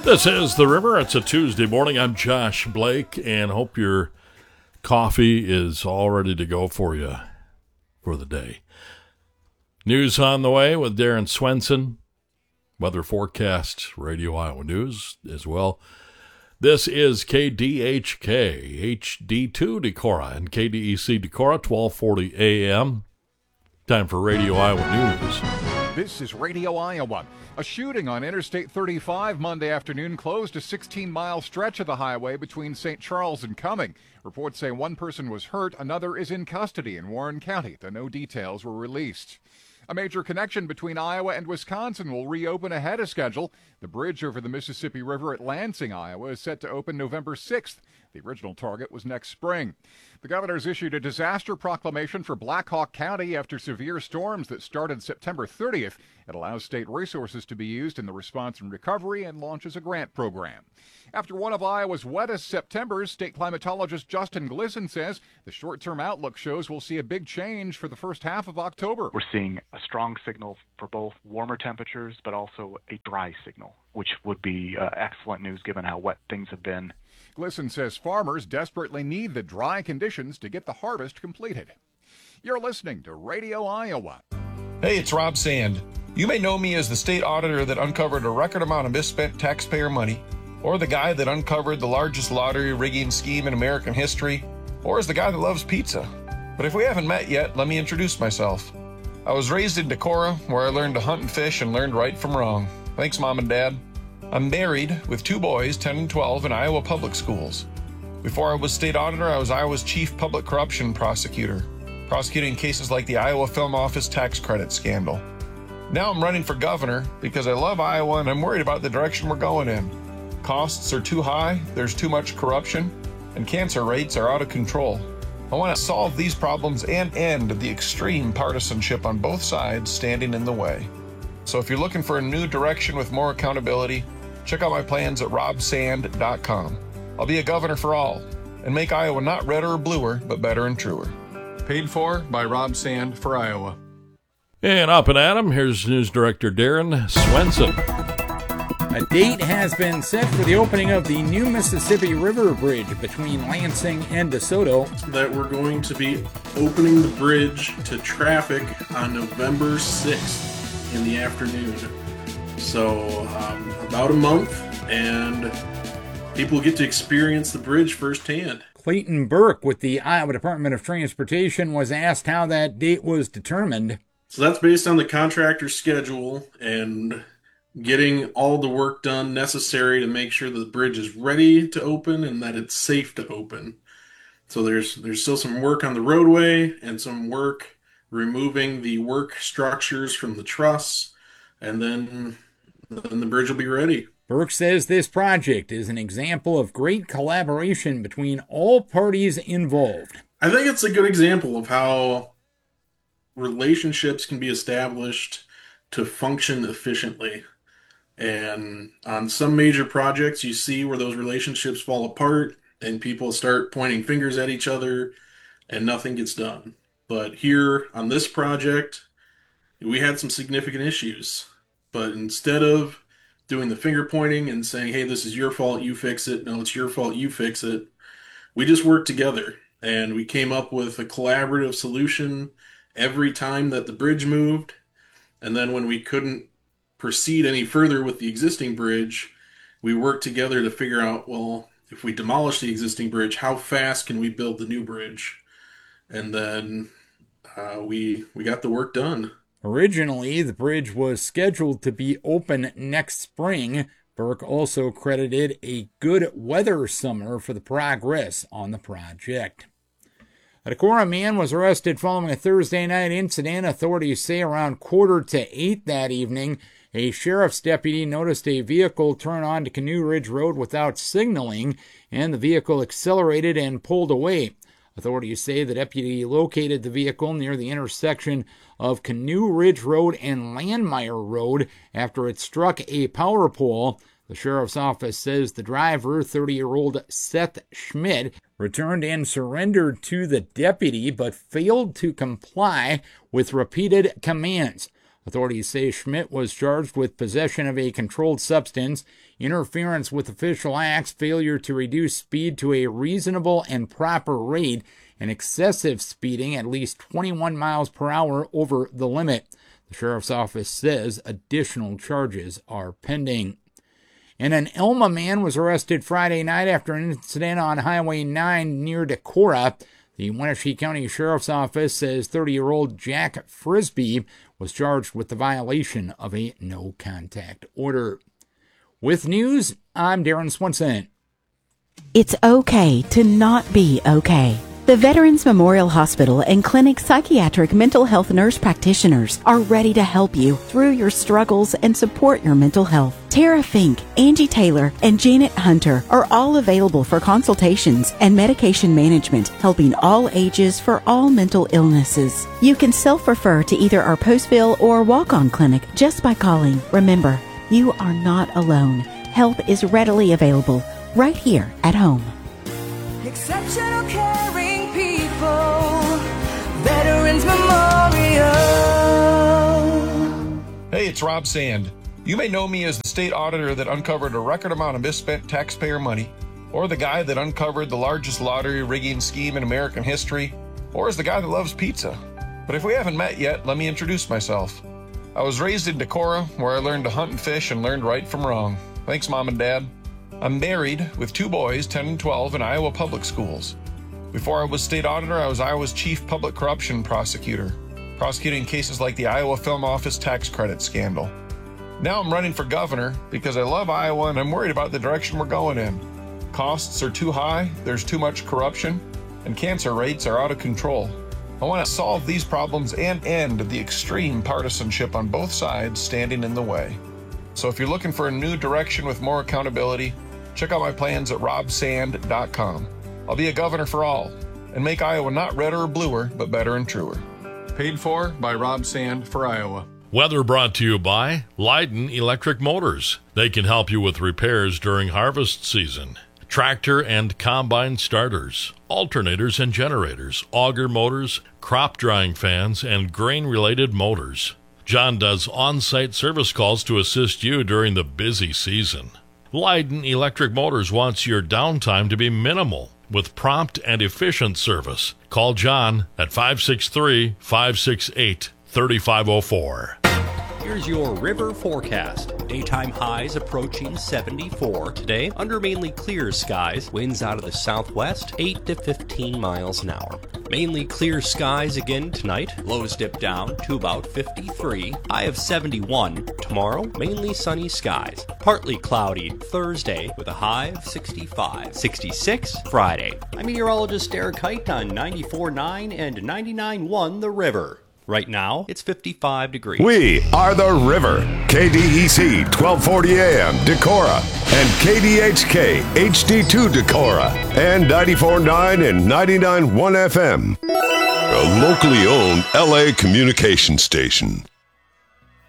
This is The River. It's a Tuesday morning. I'm Josh Blake, and hope your coffee is all ready to go for you for the day. News on the way with Darren Swenson. Weather forecast, Radio Iowa News as well. This is KDHK, HD2 Decorah, and KDEC Decorah, 1240 AM. Time for Radio Iowa News. This is Radio Iowa. A shooting on Interstate 35 Monday afternoon closed a 16-mile stretch of the highway between St. Charles and Cumming. Reports say one person was hurt, another is in custody in Warren County, though no details were released. A major connection between Iowa and Wisconsin will reopen ahead of schedule. The bridge over the Mississippi River at Lansing, Iowa, is set to open November 6th. The original target was next spring. The governor's issued a disaster proclamation for Black Hawk County after severe storms that started September 30th. It allows state resources to be used in the response and recovery and launches a grant program. After one of Iowa's wettest Septembers, state climatologist Justin Glisson says the short-term outlook shows we'll see a big change for the first half of October. We're seeing a strong signal for both warmer temperatures, but also a dry signal, which would be excellent news given how wet things have been. Glisson says farmers desperately need the dry conditions to get the harvest completed. You're listening to Radio Iowa. Hey, it's Rob Sand. You may know me as the state auditor that uncovered a record amount of misspent taxpayer money, or the guy that uncovered the largest lottery rigging scheme in American history, or as the guy that loves pizza. But if we haven't met yet, let me introduce myself. I was raised in Decorah, where I learned to hunt and fish and learned right from wrong. Thanks, Mom and Dad. I'm married with 2 boys, 10 and 12, in Iowa public schools. Before I was state auditor, I was Iowa's chief public corruption prosecutor, prosecuting cases like the Iowa Film Office tax credit scandal. Now I'm running for governor because I love Iowa and I'm worried about the direction we're going in. Costs are too high, there's too much corruption, and cancer rates are out of control. I want to solve these problems and end the extreme partisanship on both sides standing in the way. So if you're looking for a new direction with more accountability, check out my plans at robsand.com. I'll be a governor for all and make Iowa not redder or bluer, but better and truer. Paid for by Rob Sand for Iowa. And up and at 'em, here's News Director Darren Swenson. A date has been set for the opening of the new Mississippi River Bridge between Lansing and DeSoto. That we're going to be opening the bridge to traffic on November 6th in the afternoon. So about a month, and people get to experience the bridge firsthand. Clayton Burke with the Iowa Department of Transportation was asked how that date was determined. So that's based on the contractor's schedule and getting all the work done necessary to make sure that the bridge is ready to open and that it's safe to open. So there's still some work on the roadway and some work removing the work structures from the truss, and then the bridge will be ready. Burke says this project is an example of great collaboration between all parties involved. I think it's a good example of how relationships can be established to function efficiently. And on some major projects, you see where those relationships fall apart and people start pointing fingers at each other and nothing gets done. But here on this project, we had some significant issues. But instead of doing the finger pointing and saying, hey, this is your fault, you fix it. No, it's your fault, you fix it. We just worked together and we came up with a collaborative solution every time that the bridge moved. And then when we couldn't proceed any further with the existing bridge, we worked together to figure out, well, if we demolish the existing bridge, how fast can we build the new bridge? And then we got the work done. Originally, the bridge was scheduled to be open next spring. Burke also credited a good weather summer for the progress on the project. A Decorah man was arrested following a Thursday night incident. Authorities say around 7:45 that evening, a sheriff's deputy noticed a vehicle turn onto Canoe Ridge Road without signaling, and the vehicle accelerated and pulled away. Authorities say the deputy located the vehicle near the intersection of Canoe Ridge Road and Landmeyer Road after it struck a power pole. The sheriff's office says the driver, 30-year-old Seth Schmidt, returned and surrendered to the deputy but failed to comply with repeated commands. Authorities say Schmidt was charged with possession of a controlled substance, interference with official acts, failure to reduce speed to a reasonable and proper rate, and excessive speeding at least 21 miles per hour over the limit. The sheriff's office says additional charges are pending. And an Elma man was arrested Friday night after an incident on Highway 9 near Decorah. The Wenatchee County Sheriff's Office says 30-year-old Jack Frisbee was charged with the violation of a no-contact order. With news, I'm Darren Swenson. It's okay to not be okay. The Veterans Memorial Hospital and Clinic psychiatric mental health nurse practitioners are ready to help you through your struggles and support your mental health. Tara Fink, Angie Taylor, and Janet Hunter are all available for consultations and medication management, helping all ages for all mental illnesses. You can self-refer to either our Postville or walk-on clinic just by calling. Remember, you are not alone. Help is readily available right here at home. Exceptional caring people, Veterans Memorial. Hey, it's Rob Sand. You may know me as the state auditor that uncovered a record amount of misspent taxpayer money, or the guy that uncovered the largest lottery rigging scheme in American history, or as the guy that loves pizza. But if we haven't met yet, let me introduce myself. I was raised in Decorah, where I learned to hunt and fish and learned right from wrong. Thanks, Mom and Dad. I'm married with 2 boys, 10 and 12, in Iowa public schools. Before I was state auditor, I was Iowa's chief public corruption prosecutor, prosecuting cases like the Iowa Film Office tax credit scandal. Now I'm running for governor because I love Iowa and I'm worried about the direction we're going in. Costs are too high, there's too much corruption, and cancer rates are out of control. I want to solve these problems and end the extreme partisanship on both sides standing in the way. So if you're looking for a new direction with more accountability, check out my plans at robsand.com. I'll be a governor for all and make Iowa not redder or bluer, but better and truer. Paid for by Rob Sand for Iowa. Weather brought to you by Leiden Electric Motors. They can help you with repairs during harvest season. Tractor and combine starters, alternators and generators, auger motors, crop drying fans, and grain-related motors. John does on-site service calls to assist you during the busy season. Leiden Electric Motors wants your downtime to be minimal with prompt and efficient service. Call John at 563-568-3504. Here's your river forecast. Daytime highs approaching 74 today under mainly clear skies. Winds out of the southwest, 8 to 15 miles an hour. Mainly clear skies again tonight. Lows dip down to about 53. High of 71. Tomorrow, mainly sunny skies. Partly cloudy Thursday with a high of 65. 66 Friday. I'm meteorologist Eric Height on 94.9 and 99.1 The River. Right now, it's 55 degrees. We are The River. KDEC 1240 AM Decorah and KDHK HD2 Decorah and 94.9 and 99.1 FM. A locally owned LA communication station.